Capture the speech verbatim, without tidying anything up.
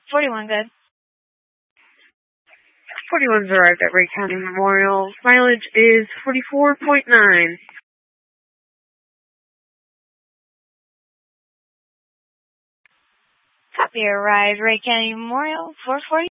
forty-one, good. forty-one's arrived at Ray County Memorial. Mileage is forty-four point nine. Copy, arrived Ray County Memorial, four forty.